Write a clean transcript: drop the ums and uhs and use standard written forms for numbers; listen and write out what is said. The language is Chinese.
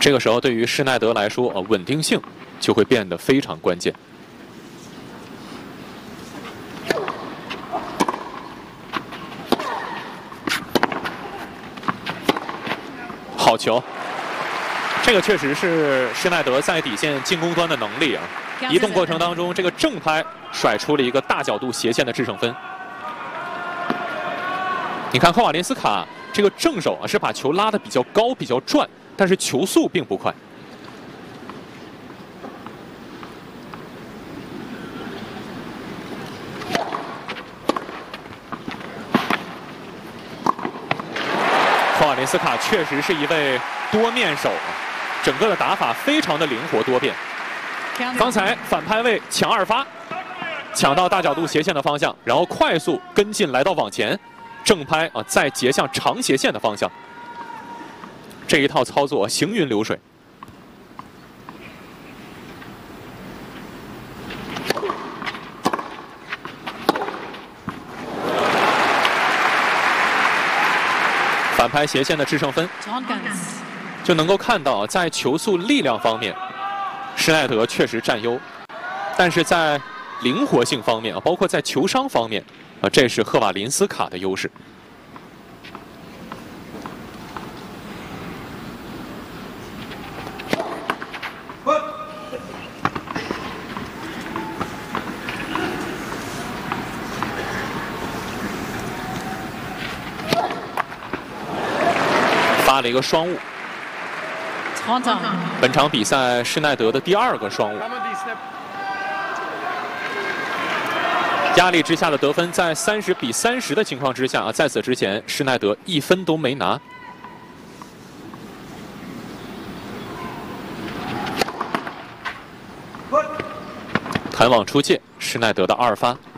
这个时候，对于施耐德来说，稳定性就会变得非常关键。好球！这个确实是施耐德在底线进攻端的能力啊！移动过程当中，这个正拍甩出了一个大角度斜线的制胜分。你看，赫瓦林斯卡这个正手是把球拉得比较高、比较转，但是球速并不快。赫瓦林斯卡确实是一位多面手，整个的打法非常的灵活多变。刚才反拍位抢二发，抢到大角度斜线的方向，然后快速跟进来到网前。正拍再截向长斜线的方向，这一套操作行云流水。反拍斜线的制胜分，就能够看到在球速力量方面，施耐德确实占优，但是在灵活性方面包括在球商方面。这是赫瓦林斯卡的优势。发了一个双误。本场比赛施耐德的第2个双误。压力之下的得分，在30-30的情况之下在此之前施耐德1分都没拿。弹网出界，施耐德的2发。